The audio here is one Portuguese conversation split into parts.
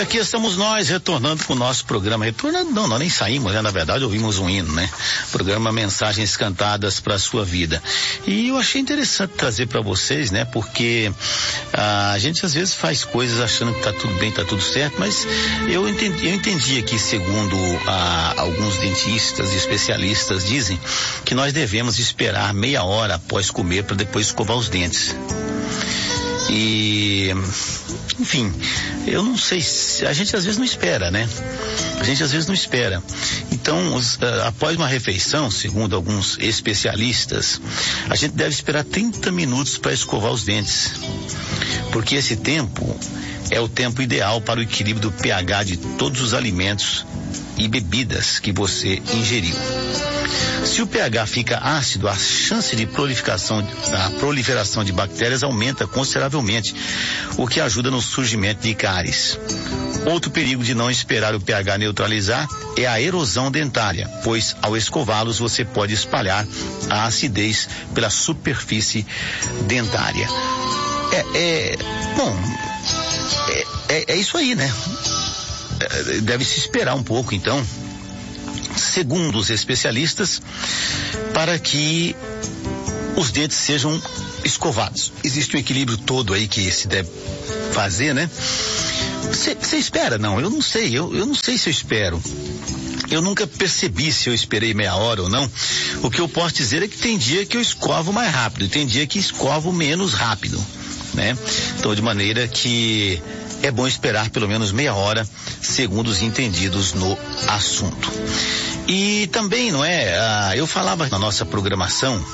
aqui estamos nós, retornando com o nosso programa. Retornando não, nós nem saímos, né? Na verdade ouvimos um hino, né? Programa Mensagens Cantadas para a Sua Vida. E eu achei interessante trazer para vocês, né? Porque a gente às vezes faz coisas achando que tá tudo bem, tá tudo certo, mas eu entendi aqui, segundo alguns dentistas e especialistas dizem, que nós devemos esperar meia hora após comer para depois escovar os dentes. E, enfim, eu não sei, a gente às vezes não espera, né? A gente às vezes não espera. Então, após uma refeição, segundo alguns especialistas, a gente deve esperar 30 minutos para escovar os dentes. Porque esse tempo é o tempo ideal para o equilíbrio do pH de todos os alimentos e bebidas que você ingeriu. Se o pH fica ácido, a chance de proliferação de bactérias aumenta consideravelmente, o que ajuda no surgimento de cáries. Outro perigo de não esperar o pH neutralizar é a erosão dentária, pois ao escová-los você pode espalhar a acidez pela superfície dentária. É isso aí, né? Deve se esperar um pouco, então, segundo os especialistas, para que os dentes sejam escovados. Existe um equilíbrio todo aí que se deve fazer, né? Você espera? Não, eu não sei. Eu não sei se eu espero. Eu nunca percebi se eu esperei meia hora ou não. O que eu posso dizer é que tem dia que eu escovo mais rápido, tem dia que escovo menos rápido, né? Então, de maneira que é bom esperar pelo menos meia hora, segundo os entendidos no assunto. E também, não é? Eu falava na nossa programação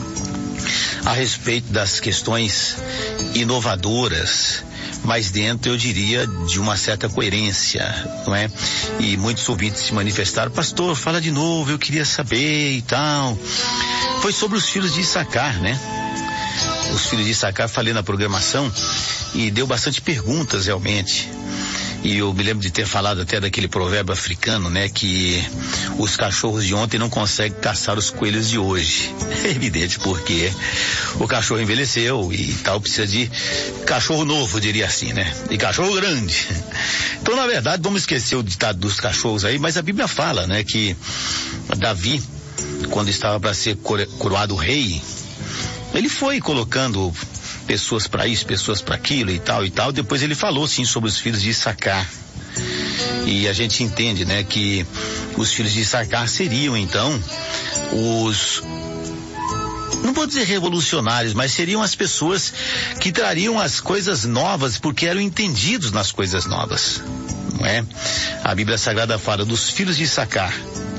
a respeito das questões inovadoras, mas dentro, eu diria, de uma certa coerência, não é? E muitos ouvintes se manifestaram: pastor, fala de novo, eu queria saber e tal. Foi sobre os filhos de Issacar, né? Os filhos de Issacar, falei na programação, e deu bastante perguntas realmente. E eu me lembro de ter falado até daquele provérbio africano, né? Que os cachorros de ontem não conseguem caçar os coelhos de hoje. É evidente, porque o cachorro envelheceu e tal, precisa de cachorro novo, diria assim, né? E cachorro grande. Então, na verdade, vamos esquecer o ditado dos cachorros aí, mas a Bíblia fala, né? Que Davi, quando estava para ser coroado rei, ele foi colocando pessoas para isso, pessoas para aquilo e tal. Depois ele falou sim sobre os filhos de Issacar. E a gente entende, né, que os filhos de Issacar seriam então os, não vou dizer revolucionários, mas seriam as pessoas que trariam as coisas novas, porque eram entendidos nas coisas novas, não é? A Bíblia Sagrada fala dos filhos de Issacar,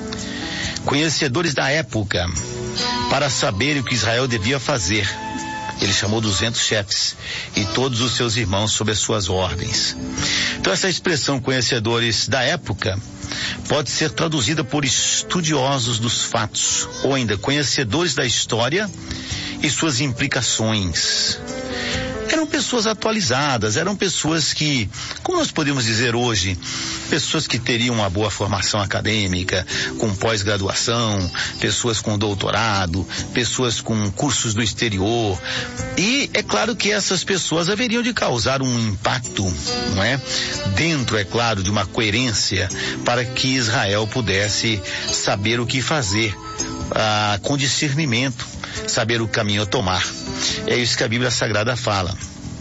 conhecedores da época, para saberem o que Israel devia fazer. Ele chamou 200 chefes e todos os seus irmãos sob as suas ordens. Então, essa expressão conhecedores da época pode ser traduzida por estudiosos dos fatos, ou ainda conhecedores da história e suas implicações. Eram pessoas atualizadas, eram pessoas que, como nós podemos dizer hoje, pessoas que teriam uma boa formação acadêmica, com pós-graduação, pessoas com doutorado, pessoas com cursos do exterior. E é claro que essas pessoas haveriam de causar um impacto, não é? Dentro, é claro, de uma coerência, para que Israel pudesse saber o que fazer, com discernimento, saber o caminho a tomar. É isso que a Bíblia Sagrada fala.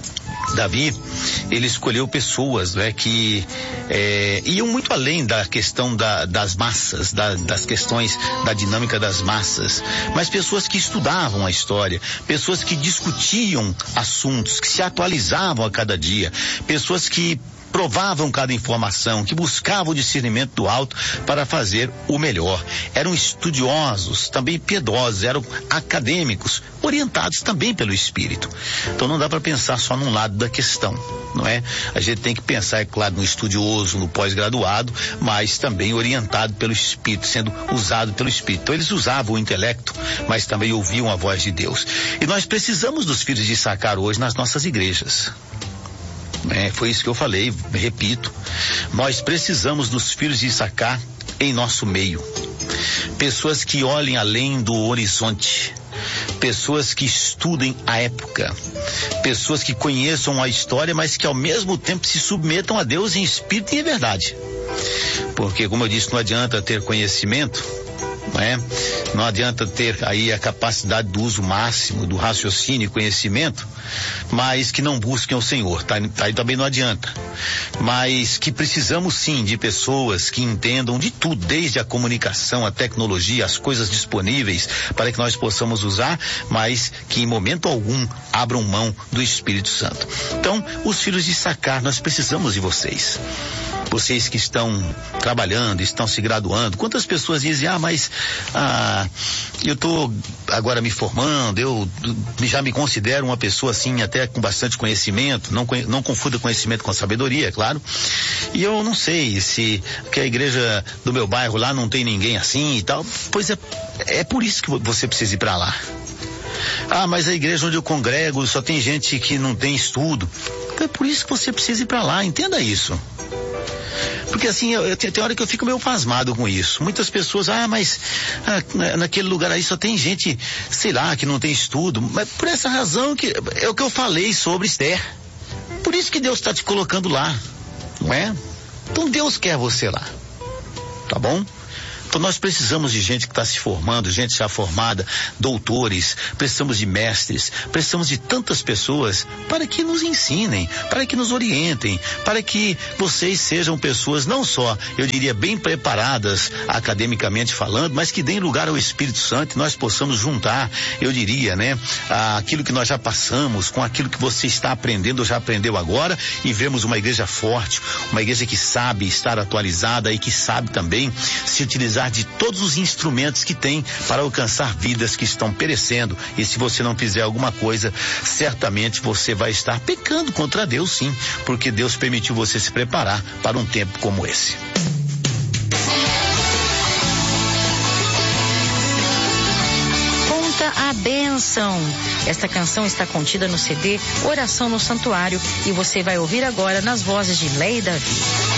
Davi, ele escolheu pessoas, né, que iam muito além da questão das massas, das questões da dinâmica das massas, mas pessoas que estudavam a história, pessoas que discutiam assuntos, que se atualizavam a cada dia, pessoas que provavam cada informação, que buscavam o discernimento do alto para fazer o melhor. Eram estudiosos, também piedosos, eram acadêmicos, orientados também pelo Espírito. Então não dá para pensar só num lado da questão, não é? A gente tem que pensar, é claro, no estudioso, no pós-graduado, mas também orientado pelo Espírito, sendo usado pelo Espírito. Então eles usavam o intelecto, mas também ouviam a voz de Deus. E nós precisamos dos filhos de Issacar hoje nas nossas igrejas. Foi isso que eu falei, repito, nós precisamos dos filhos de Issacar em nosso meio, pessoas que olhem além do horizonte, pessoas que estudem a época, pessoas que conheçam a história, mas que ao mesmo tempo se submetam a Deus em espírito e em verdade. Porque, como eu disse, não adianta ter conhecimento, não adianta ter aí a capacidade do uso máximo do raciocínio e conhecimento, mas que não busquem o Senhor, aí também não adianta. Mas que precisamos sim de pessoas que entendam de tudo, desde a comunicação, a tecnologia, as coisas disponíveis para que nós possamos usar, mas que em momento algum abram mão do Espírito Santo. Então, os filhos de Issacar, nós precisamos de vocês. Vocês que estão trabalhando, estão se graduando, quantas pessoas dizem, eu estou agora me formando, eu já me considero uma pessoa assim, até com bastante conhecimento, não confunda conhecimento com sabedoria, é claro, e eu não sei se que a igreja do meu bairro lá não tem ninguém assim e tal, pois é por isso que você precisa ir para lá. Mas a igreja onde eu congrego só tem gente que não tem estudo, então é por isso que você precisa ir para lá, entenda isso. Porque assim, tem hora que eu fico meio pasmado com isso. Muitas pessoas, naquele lugar aí só tem gente, sei lá, que não tem estudo. Mas por essa razão que é o que eu falei sobre Esther. Por isso que Deus está te colocando lá, não é? Então Deus quer você lá, tá bom? Então nós precisamos de gente que está se formando, gente já formada, doutores, precisamos de mestres, precisamos de tantas pessoas para que nos ensinem, para que nos orientem, para que vocês sejam pessoas não só, eu diria, bem preparadas academicamente falando, mas que deem lugar ao Espírito Santo e nós possamos juntar, eu diria, aquilo que nós já passamos com aquilo que você está aprendendo ou já aprendeu agora e vemos uma igreja forte, uma igreja que sabe estar atualizada e que sabe também se utilizar de todos os instrumentos que tem para alcançar vidas que estão perecendo. E se você não fizer alguma coisa, certamente você vai estar pecando contra Deus, sim, porque Deus permitiu você se preparar para um tempo como esse. A bênção. Esta canção está contida no CD Oração no Santuário e você vai ouvir agora nas vozes de Lei e Davi.